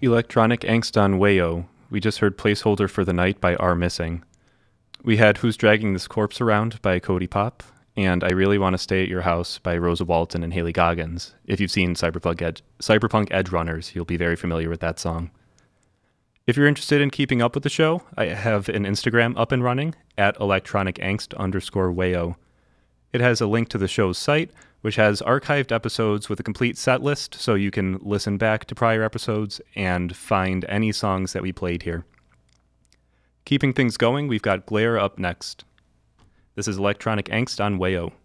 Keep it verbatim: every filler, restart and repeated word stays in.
Electronic Angst on Wayo. We just heard Placeholder for the Night by R Missing. We had Who's Dragging This Corpse Around by Cody Pop, and I Really Want to Stay at Your House by Rosa Walton and Haley Goggins. If you've seen Cyberpunk Edge, Cyberpunk Edge Runners, you'll be very familiar with that song. If you're interested in keeping up with the show, I have an Instagram up and running at electronicangst underscore wayo. It has a link to the show's site, which has archived episodes with a complete set list, so you can listen back to prior episodes and find any songs that we played here. Keeping things going, we've got Glare up next. This is Electronic Angst on Wayo.